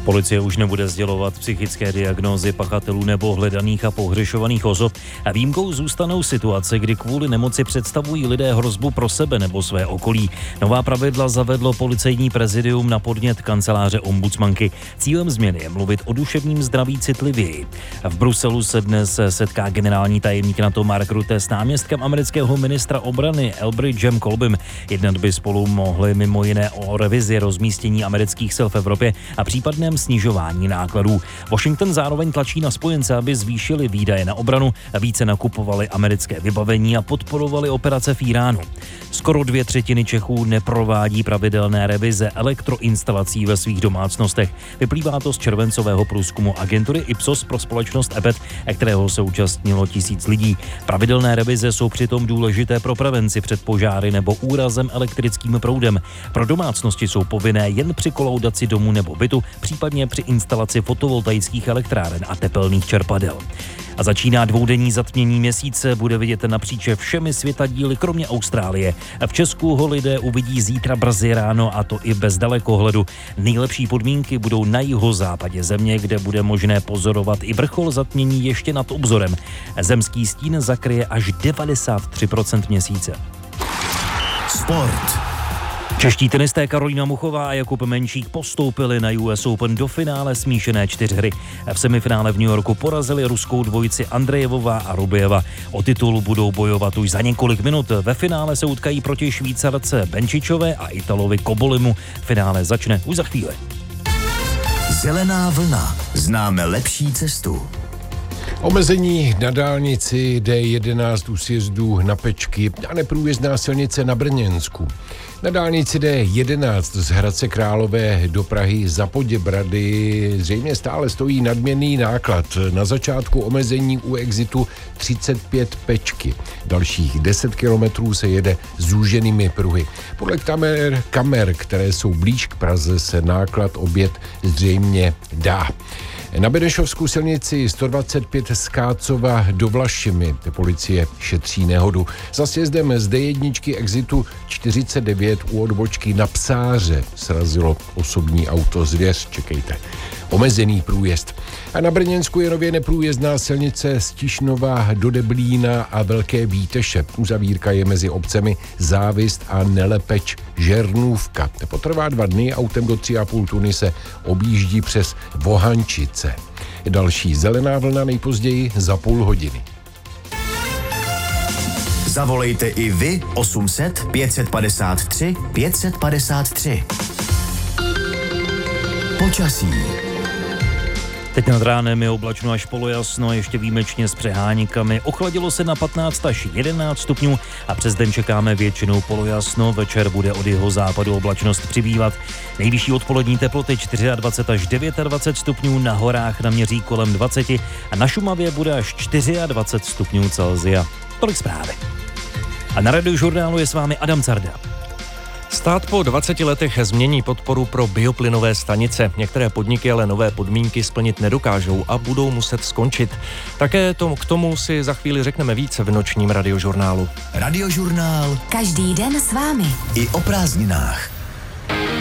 Policie už nebude sdělovat psychické diagnózy pachatelů nebo hledaných a pohřešovaných osob a výjimkou zůstanou situace, kdy kvůli nemoci představují lidé hrozbu pro sebe nebo své okolí. Nová pravidla zavedlo policejní prezidium na podnět kanceláře ombudsmanky. Cílem změny je mluvit o duševním zdraví citlivěji. V Bruselu se dnes setká generální tajemník NATO Mark Rutte s náměstkem amerického ministra obrany Elbridgem Colbym. Jednat by spolu mohli mimo jiné o revizi rozmístění amerických sil v Evropě a případném snižování nákladů. Washington zároveň tlačí na spojence, aby zvýšili výdaje na obranu, více nakupovali americké vybavení a podporovali operace v Iránu. Skoro 2/3 Čechů neprovádí pravidelné revize elektroinstalací ve svých domácnostech. Vyplývá to z červencového průzkumu agentury Ipsos pro společnost EPET, kterého se účastnilo 1000 lidí. Pravidelné revize jsou přitom důležité pro prevenci před požáry nebo úrazem elektrickým proudem. Pro domácnosti jsou povinné jen při kolaudaci domu nebo bytu, případně při instalaci fotovoltaických elektráren a tepelných čerpadel. A začíná dvoudenní zatmění měsíce, bude vidět napříč všemi světadíly, kromě Austrálie. V Česku ho lidé uvidí zítra brzy ráno, a to i bez dalekohledu. Nejlepší podmínky budou na jihozápadě země, kde bude možné pozorovat i vrchol zatmění ještě nad obzorem. Zemský stín zakryje až 93% měsíce. Sport. Čeští tenisté Karolína Muchová a Jakub Menšík postoupili na US Open do finále smíšené čtyřhry. V semifinále v New Yorku porazili ruskou dvojici Andrejevová a Rubijeva. O titul budou bojovat už za několik minut. Ve finále se utkají proti Švýcarce Benčičové a Italovi Kobolimu. Finále začne už za chvíli. Zelená vlna. Známe lepší cestu. Omezení na dálnici D11 u sjezdu na Pečky a neprůjezdná silnice na Brněnsku. Na dálnici D11 z Hradce Králové do Prahy za Poděbrady zřejmě stále stojí nadměrný náklad. Na začátku omezení u exitu 35 Pečky. Dalších 10 kilometrů se jede zúženými pruhy. Podle kamer, které jsou blíž k Praze, se náklad objet zřejmě dá. Na Benešovskou silnici 125 z Kácova do Vlašimi policie šetří nehodu. Za sjezdem z D1 exitu 49 u odbočky na Psáře srazilo osobní auto Zvěř. Čekejte. Omezený průjezd. A na Brněnsku je nově neprůjezdná silnice z Tišnova do Deblína a Velké Víteše. Uzavírka je mezi obcemi Závist a Nelepeč Žernůvka. Potrvá 2 dny, autem do 3,5 tuny se objíždí přes Vohančice. Další zelená vlna nejpozději za půl hodiny. Zavolejte i vy 800 553 553. Počasí. Teď nad ránem je oblačno až polojasno, ještě výjimečně s přeháníkami. Ochladilo se na 15 až 11 stupňů a přes den čekáme většinou polojasno. Večer bude od jihozápadu oblačnost přibývat. Nejvyšší odpolední teploty 24 až 29 stupňů, na horách naměří kolem 20 a na Šumavě bude až 24 stupňů Celsia. Tolik zprávy. A na Radiožurnálu je s vámi Adam Carda. Stát po 20 letech změní podporu pro bioplynové stanice. Některé podniky ale nové podmínky splnit nedokážou a budou muset skončit. Také k tomu si za chvíli řekneme více v nočním Radiožurnálu. Radiožurnál. Každý den s vámi. I o prázdninách.